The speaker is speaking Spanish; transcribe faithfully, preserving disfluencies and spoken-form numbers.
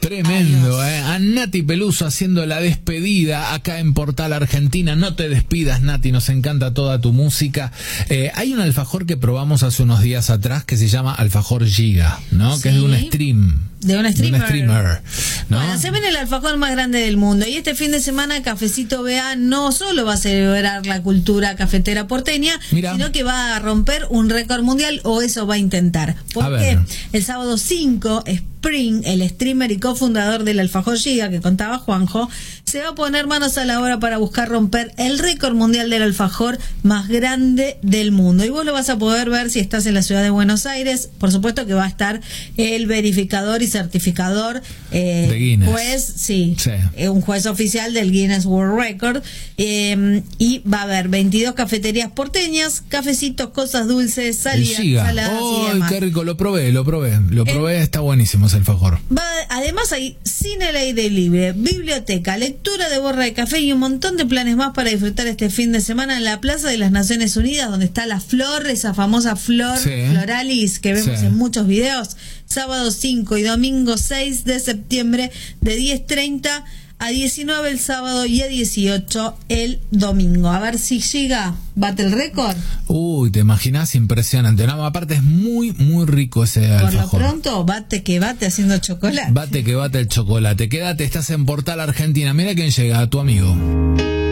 Tremendo, Adiós. eh. A Nati Peluso haciendo la despedida acá en Portal Argentina. No te despidas, Nati, nos encanta toda tu música. Eh, hay un alfajor que probamos hace unos días atrás que se llama alfajor Giga, ¿no? Sí. Que es de un stream. De un streamer. De un streamer, ¿no? Bueno, se viene el alfajor más grande del mundo. Y este fin de semana Cafecito B A no solo va a celebrar la cultura cafetera porteña, Mira. sino que va a romper un récord mundial, o eso va a intentar. Porque el sábado cinco, Spring, el streamer y cofundador del alfajor Giga que contaba Juanjo, se va a poner manos a la obra para buscar romper el récord mundial del alfajor más grande del mundo. Y vos lo vas a poder ver si estás en la ciudad de Buenos Aires. Por supuesto que va a estar el verificador y certificador eh, de Guinness. Juez, sí, sí. Eh, un juez oficial del Guinness World Record. Eh, y va a haber veintidós cafeterías porteñas, cafecitos, cosas dulces, salidas, saladas oh, y demás. Qué rico, lo probé, lo probé, lo probé, eh, está buenísimo ese alfajor. Va, además hay cine al aire libre, biblioteca, lectura de borra de café y un montón de planes más para disfrutar este fin de semana en la Plaza de las Naciones Unidas, donde está la flor, esa famosa flor, sí. Floralis, que vemos sí. en muchos videos. Sábado cinco y domingo seis de septiembre, de diez treinta a diecinueve el sábado y a dieciocho el domingo. A ver si llega, bate el récord. Uy, te imaginas, impresionante. No, aparte es muy, muy rico ese Por alfajor. Por lo pronto, bate que bate haciendo chocolate. Bate que bate el chocolate. Quédate, estás en Portal Argentina. Mira quién llega, tu amigo.